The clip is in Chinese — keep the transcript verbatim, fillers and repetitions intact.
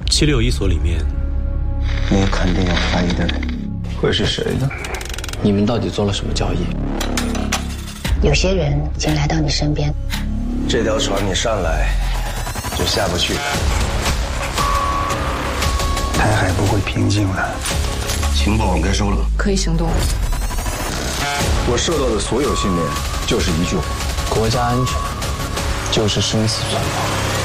七六一所里面， 你肯定有怀疑的人，会是谁呢？ 你们到底做了什么交易？ 有些人已经来到你身边， 这条船你上来就下不去。台海不会平静了，情报我们该收了， 可以行动。 我收到的所有信念就是一句话： 国家安全就是生死存亡。